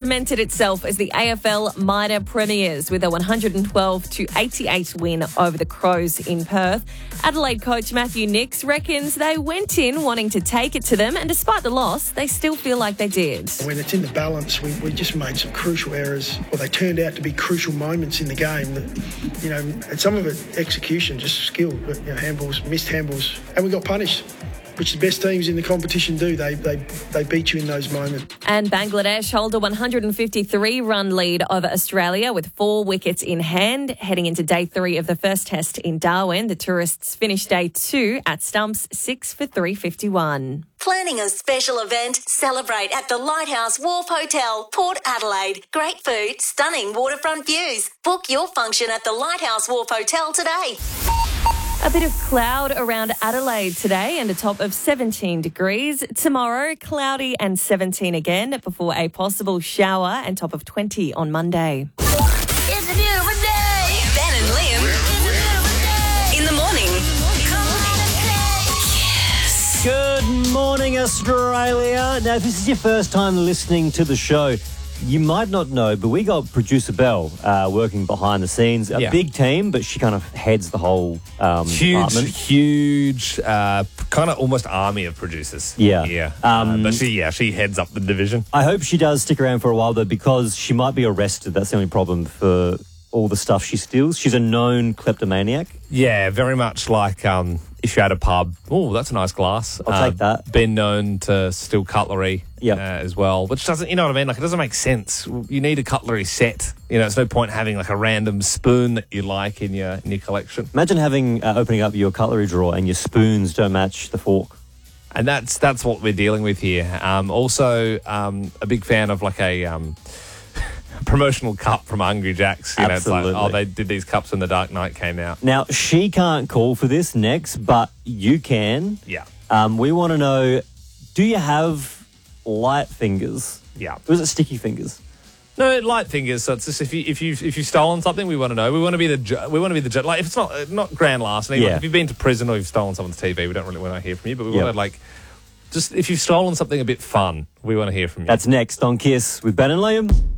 cemented itself as the AFL minor premiers with a 112-88 win over the Crows in Perth. Adelaide coach Matthew Nicks reckons they went in wanting to take it to them, and despite the loss, they still feel like they did. When it's in the balance, we just made some crucial errors, or they turned out to be crucial moments in the game. That, you know, and some of it execution, just skill, but handballs, missed handballs, and we got punished, which the best teams in the competition do. They beat you in those moments. And Bangladesh hold a 153-run lead over Australia with 4 wickets in hand. Heading into day 3 of the first test in Darwin, the tourists finished day 2 at stumps 6 for 351. Planning a special event? Celebrate at the Lighthouse Wharf Hotel, Port Adelaide. Great food, stunning waterfront views. Book your function at the Lighthouse Wharf Hotel today. A bit of cloud around Adelaide today and a top of 17 degrees. Tomorrow, cloudy and 17 again before a possible shower and top of 20 on Monday. It's a beautiful day. Ben and Liam. It's a beautiful day. In the morning. Yes. Good morning, Australia. Now, if this is your first time listening to the show, you might not know, but we got producer Belle working behind the scenes. A big team, but she kind of heads the whole department. Huge, kind of almost army of producers. Yeah. But she heads up the division. I hope she does stick around for a while, though, because she might be arrested. That's the only problem for all the stuff she steals. She's a known kleptomaniac. Yeah, very much like if you're at a pub. Oh, that's a nice glass. I'll take that. Been known to steal cutlery as well, which doesn't, you know what I mean? Like, it doesn't make sense. You need a cutlery set. You know, it's no point having like a random spoon that you like in your collection. Imagine having opening up your cutlery drawer and your spoons don't match the fork. And that's what we're dealing with here. Also, a big fan of like a promotional cup from Hungry Jack's. You Absolutely. know, it's like, they did these cups when The Dark Knight came out. Now, she can't call for this next, but you can. Yeah. We want to know, do you have light fingers? Yeah. Or is it sticky fingers? No, light fingers. So it's just if you've stolen something, we want to know. We want to be the judge. Like, if it's not grand larceny, like if you've been to prison or you've stolen someone's TV, we don't really want to hear from you. But we want to, like, just if you've stolen something a bit fun, we want to hear from you. That's next on Kiss with Ben and Liam.